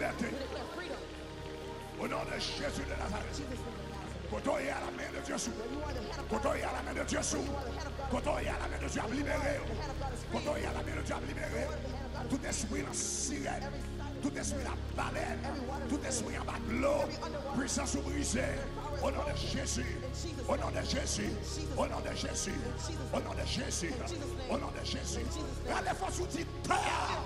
liberté. Au nom de Jésus de Nazareth. Quand on est à la main de Dieu sous. Quand on est à la main de Dieu sous. Quand on est à la main de Dieu libéré. Quand on est à la main de Dieu libéré. Tout esprit en sirène. Tout esprit en baleine. Tout esprit en bas de l'eau. Puissance brisée. Au nom de Jésus. Au nom de Jésus. Au nom de Jésus. Au nom de Jésus. Au nom de Jésus. Regardez les forces sous terre.